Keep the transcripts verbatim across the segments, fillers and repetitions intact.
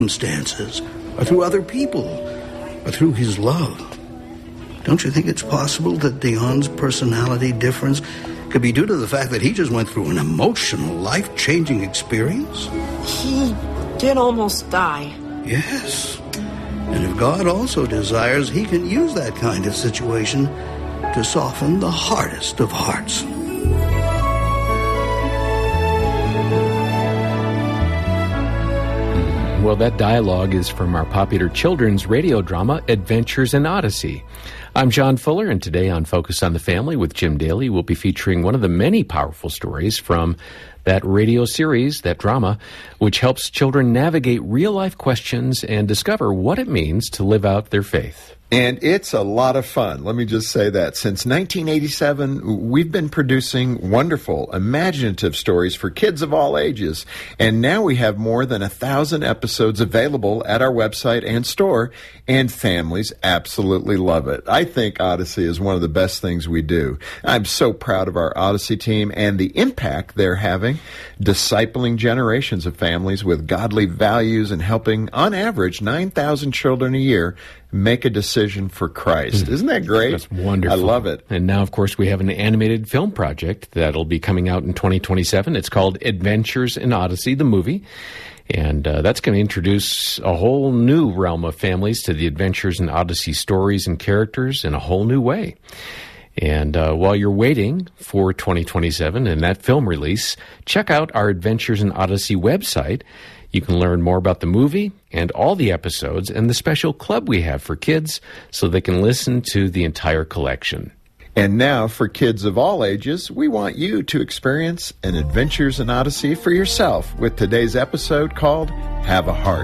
circumstances, or through other people, or through his love. Don't you think it's possible that Dion's personality difference could be due to the fact that he just went through an emotional, life-changing experience? He did almost die. Yes. And if God also desires, he can use that kind of situation to soften the hardest of hearts. Well, that dialogue is from our popular children's radio drama, Adventures in Odyssey. I'm John Fuller, and today on Focus on the Family with Jim Daly, we'll be featuring one of the many powerful stories from that radio series, that drama, which helps children navigate real-life questions and discover what it means to live out their faith. And it's a lot of fun. Let me just say that. Since nineteen eighty-seven, we've been producing wonderful, imaginative stories for kids of all ages. And now we have more than a thousand episodes available at our website and store, and families absolutely love it. I think Odyssey is one of the best things we do. I'm so proud of our Odyssey team and the impact they're having, discipling generations of families with godly values and helping, on average, nine thousand children a year make a decision for Christ. Isn't that great? That's wonderful. I love it. And now, of course, we have an animated film project that'll be coming out in twenty twenty-seven. It's called Adventures in Odyssey, the movie. And uh, that's going to introduce a whole new realm of families to the Adventures in Odyssey stories and characters in a whole new way. And uh, while you're waiting for twenty twenty-seven and that film release, check out our Adventures in Odyssey website. You can learn more about the movie and all the episodes and the special club we have for kids so they can listen to the entire collection. And now, for kids of all ages, we want you to experience an Adventures in Odyssey for yourself with today's episode called Have a Heart.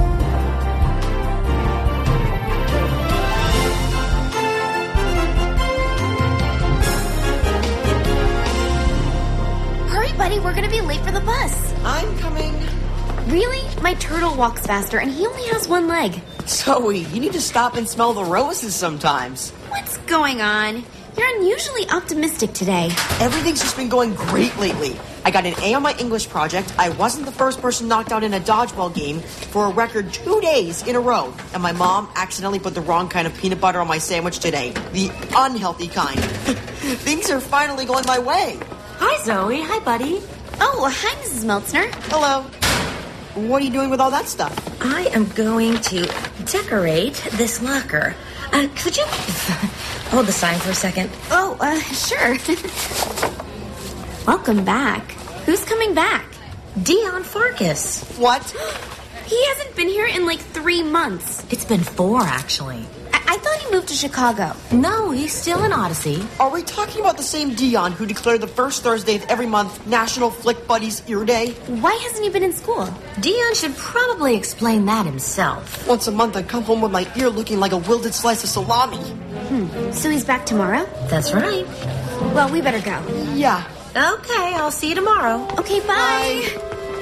Hurry, buddy, we're going to be late for the bus. I'm coming. Really? My turtle walks faster, and he only has one leg. Zoe, you need to stop and smell the roses sometimes. What's going on? You're unusually optimistic today. Everything's just been going great lately. I got an A on my English project. I wasn't the first person knocked out in a dodgeball game for a record two days in a row. And my mom accidentally put the wrong kind of peanut butter on my sandwich today. The unhealthy kind. Things are finally going my way. Hi, Zoe. Hi, buddy. Oh, hi, Missus Meltzner. Hello. What are you doing with all that stuff? I am going to decorate this locker. Uh, could you hold the sign for a second? Oh, uh, sure. Welcome back. Who's coming back? Dion Farkas. What? He hasn't been here in like three months. It's been four, actually. I, I thought he moved to Chicago. No, he's still in Odyssey. Are we talking about the same Dion who declared the first Thursday of every month National Flick Buddies Ear Day? Why hasn't he been in school? Dion should probably explain that himself. Once a month I come home with my ear looking like a wilted slice of salami. Hmm. So he's back tomorrow? That's right. Well, we better go. Yeah. Okay, I'll see you tomorrow. Okay, bye. Bye.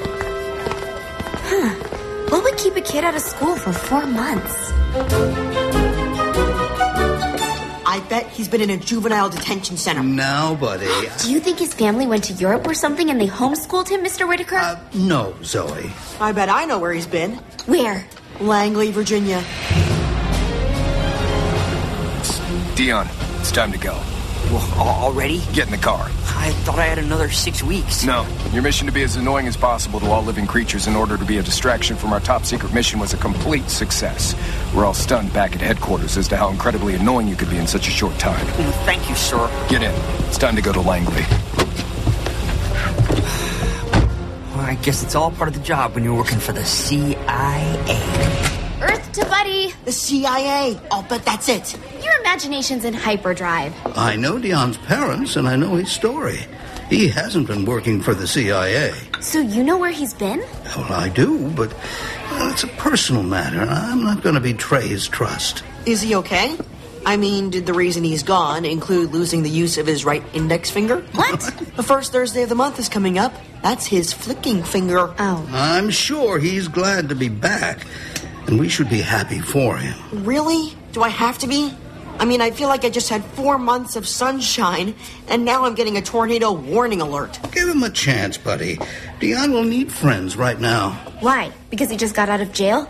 Huh. What would keep a kid out of school for four months? I bet he's been in a juvenile detention center. Now, buddy. Do you think his family went to Europe or something and they homeschooled him, Mister Whitaker? Uh, no, Zoe. I bet I know where he's been. Where? Langley, Virginia. Dion, it's time to go. Well, already? Get in the car. I thought I had another six weeks. No. Your mission to be as annoying as possible to all living creatures in order to be a distraction from our top-secret mission was a complete success. We're all stunned back at headquarters as to how incredibly annoying you could be in such a short time. Well, thank you, sir. Get in. It's time to go to Langley. Well, I guess it's all part of the job when you're working for the C I A. Earth to Buddy. The C I A. I'll bet that's it. Your imagination's in hyperdrive. I know Dion's parents, and I know his story. He hasn't been working for the C I A. So you know where he's been? Well, I do, but well, it's a personal matter. I'm not going to betray his trust. Is he okay? I mean, did the reason he's gone include losing the use of his right index finger? What? The first Thursday of the month is coming up. That's his flicking finger. Oh. I'm sure he's glad to be back, and we should be happy for him. Really? Do I have to be? I mean, I feel like I just had four months of sunshine, and now I'm getting a tornado warning alert. Give him a chance, buddy. Dion will need friends right now. Why? Because he just got out of jail?